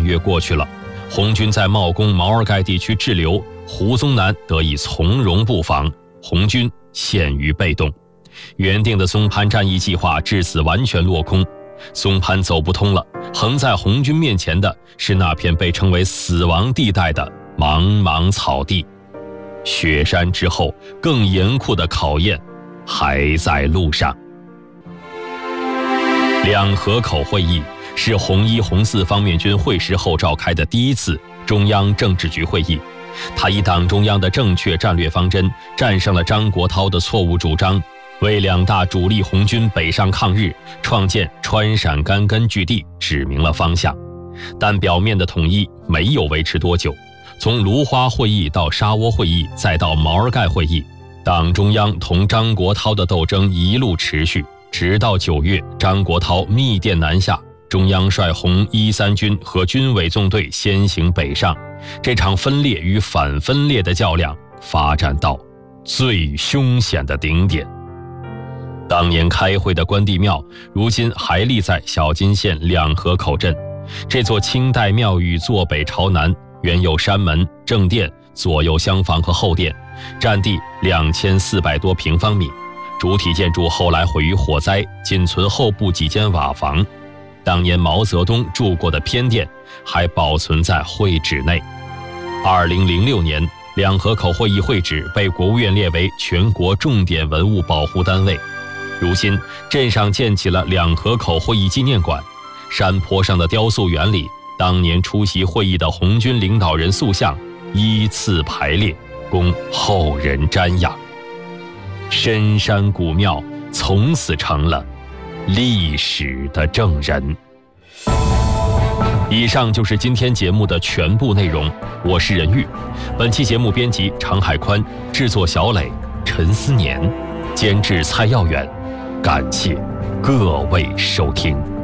月过去了，红军在茂功毛尔盖地区滞留，胡宗南得以从容布防，红军陷于被动。原定的松潘战役计划至此完全落空，松潘走不通了，横在红军面前的是那片被称为死亡地带的茫茫草地。雪山之后，更严酷的考验还在路上。两河口会议是红一、红四方面军会师后召开的第一次中央政治局会议，他以党中央的正确战略方针战胜了张国焘的错误主张，为两大主力红军北上抗日创建川陕甘根据地指明了方向。但表面的统一没有维持多久，从芦花会议到沙窝会议再到毛尔盖会议，党中央同张国焘的斗争一路持续，直到9月张国焘密电南下，中央率红一三军和军委纵队先行北上，这场分裂与反分裂的较量发展到最凶险的顶点。当年开会的关帝庙，如今还立在小金县两河口镇。这座清代庙宇坐北朝南，原有山门、正殿、左右厢房和后殿，占地2400多平方米。主体建筑后来毁于火灾，仅存后部几间瓦房。当年毛泽东住过的偏殿还保存在会址内。2006年，两河口会议会址被国务院列为全国重点文物保护单位。如今，镇上建起了两河口会议纪念馆，山坡上的雕塑园里，当年出席会议的红军领导人塑像依次排列，供后人瞻仰。深山古庙从此成了历史的证人。以上就是今天节目的全部内容，我是任玉。本期节目编辑常海宽，制作小磊、陈思年，监制蔡耀远。感谢各位收听。